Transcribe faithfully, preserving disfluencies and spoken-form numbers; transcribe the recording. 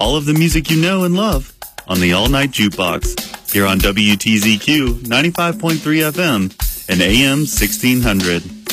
all of the music you know and love on the All Night Jukebox here on W T Z Q ninety-five point three F M and A M sixteen hundred.